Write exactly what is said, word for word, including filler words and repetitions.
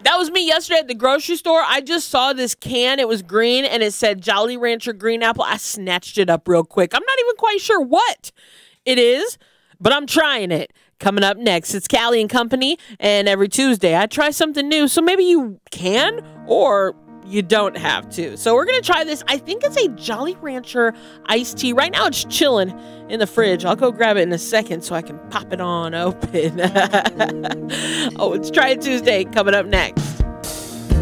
That was me yesterday at the grocery store. I just saw this can. It was green, and it said Jolly Rancher green apple. I snatched it up real quick. I'm not even quite sure what it is, but I'm trying it. Coming up next, it's Callie and Company, and every Tuesday I try something new, so maybe you can or you don't have to. So we're going to try this. I think it's a Jolly Rancher iced tea. Right now it's chilling in the fridge. I'll go grab it in a second so I can pop it on open. Oh, it's Try It Tuesday coming up next.